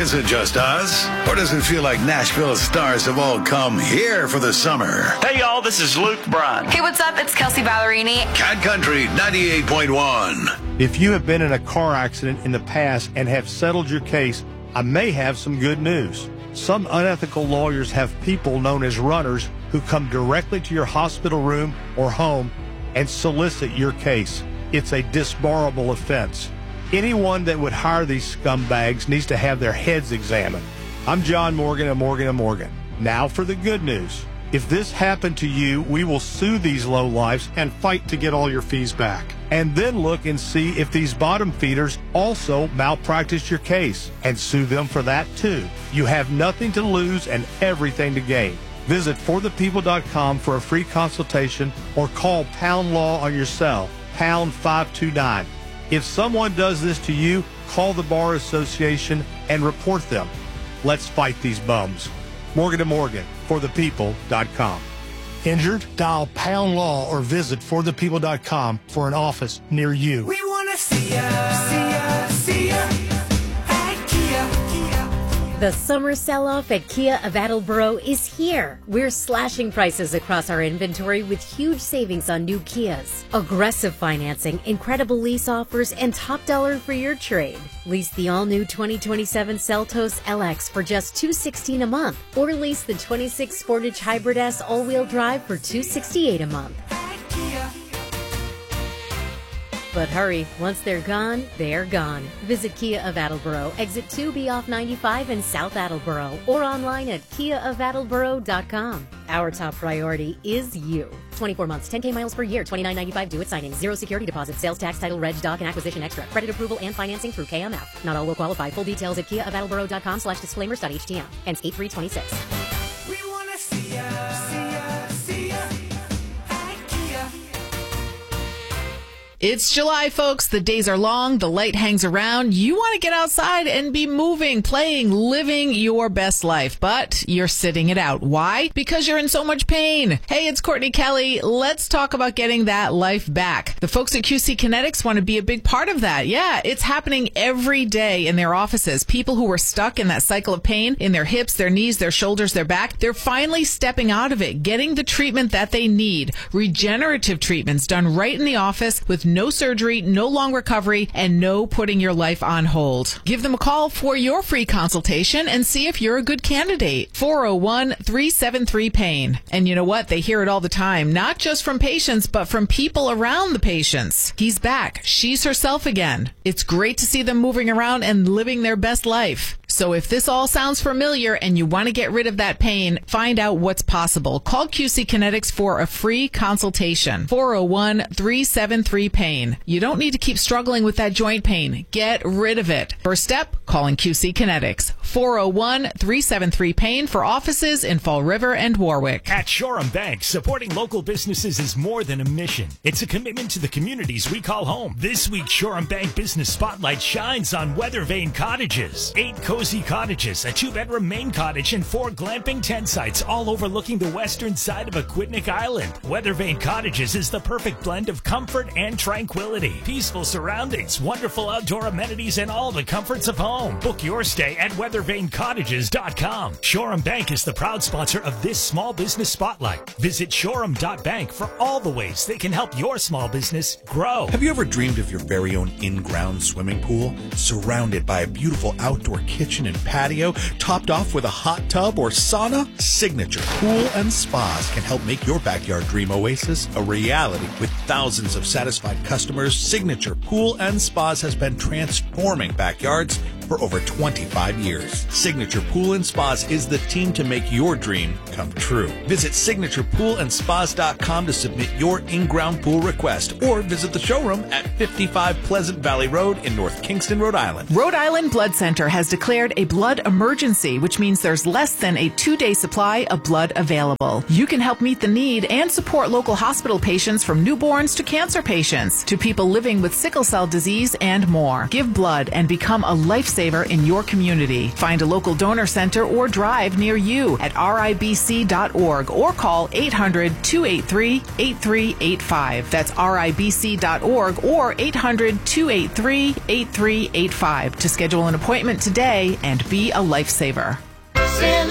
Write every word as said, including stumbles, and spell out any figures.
Is it just us? Or does it feel like Nashville's stars have all come here for the summer? Hey, y'all, this is Luke Bryan. Hey, what's up? It's Kelsey Ballerini. Cat Country ninety-eight point one. If you have been in a car accident in the past and have settled your case, I may have some good news. Some unethical lawyers have people known as runners who come directly to your hospital room or home and solicit your case. It's a disbarable offense. Anyone that would hire these scumbags needs to have their heads examined. I'm John Morgan of Morgan and Morgan. Now for the good news. If this happened to you, we will sue these lowlifes and fight to get all your fees back. And then look and see if these bottom feeders also malpractice your case and sue them for that too. You have nothing to lose and everything to gain. Visit for the people dot com for a free consultation or call Pound Law on your cell, pound five two nine. If someone does this to you, call the Bar Association and report them. Let's fight these bums. Morgan and Morgan, for the people dot com. Injured? Dial Pound Law or visit for the people dot com for an office near you. We want to see ya, see ya, see ya at Kia. The summer sell-off at Kia of Attleboro is here. We're slashing prices across our inventory with huge savings on new Kias. Aggressive financing, incredible lease offers, and top dollar for your trade. Lease the all-new twenty twenty-seven Seltos L X for just two hundred sixteen dollars a month, or lease the twenty-six Sportage Hybrid S all-wheel drive for two hundred sixty-eight dollars a month. But hurry, once they're gone, they're gone. Visit Kia of Attleboro, exit two B off ninety-five in South Attleboro, or online at kia of attleboro dot com. Our top priority is you. twenty-four months, ten K miles per year, twenty-nine ninety-five due at signing, zero security deposit, sales tax, title, reg, doc, and acquisition extra, credit approval and financing through K M F. Not all will qualify. Full details at kia of attleboro dot com slash disclaimers.htm. Hence eight three twenty-six. We want to see ya, see ya, see ya at Kia. It's July, folks. The days are long. The light hangs around. You want to get outside and be moving, playing, living your best life, but you're sitting it out. Why? Because you're in so much pain. Hey, it's Courtney Kelly. Let's talk about getting that life back. The folks at Q C Kinetics want to be a big part of that. Yeah, it's happening every day in their offices. People who were stuck in that cycle of pain in their hips, their knees, their shoulders, their back, they're finally stepping out of it, getting the treatment that they need. Regenerative treatments done right in the office with no surgery, no long recovery, and no putting your life on hold. Give them a call for your free consultation and see if you're a good candidate. four oh one, three seven three, pain. And you know what? They hear it all the time, not just from patients, but from people around the patients. He's back. She's herself again. It's great to see them moving around and living their best life. So if this all sounds familiar and you want to get rid of that pain, find out what's possible. Call Q C Kinetics for a free consultation. four oh one, three seven three, pain. You don't need to keep struggling with that joint pain. Get rid of it. First step, calling Q C Kinetics. four oh one, three seven three, pain for offices in Fall River and Warwick. At Shoreham Bank, supporting local businesses is more than a mission. It's a commitment to the communities we call home. This week, Shoreham Bank Business Spotlight shines on Weathervane Cottages. Eight cozy cottages, a two-bedroom main cottage, and four glamping tent sites, all overlooking the western side of Aquidneck Island. Weathervane Cottages is the perfect blend of comfort and tranquility. Peaceful surroundings, wonderful outdoor amenities, and all the comforts of home. Book your stay at weathervane cottages dot com. Shoreham Bank is the proud sponsor of this Small Business Spotlight. Visit shoreham dot bank for all the ways they can help your small business grow. Have you ever dreamed of your very own in-ground swimming pool, surrounded by a beautiful outdoor kitchen and patio, topped off with a hot tub or sauna? Signature Pool and Spas can help make your backyard dream oasis a reality. With thousands of satisfied customers, Signature Pool and Spas has been transforming backyards for over twenty-five years. Signature Pool and Spas is the team to make your dream come true. Visit signature pool and spas dot com to submit your in-ground pool request, or visit the showroom at fifty-five Pleasant Valley Road in North Kingston, Rhode Island. Rhode Island Blood Center has declared a blood emergency, which means there's less than a two-day supply of blood available. You can help meet the need and support local hospital patients, from newborns to cancer patients to people living with sickle cell disease and more. Give blood and become a lifesaver lifesaver in your community. Find a local donor center or drive near you at R I B C dot org or call eight hundred, two eight three, eight three eight five. That's R I B C dot org or eight hundred, two eight three, eight three eight five to schedule an appointment today and be a lifesaver. San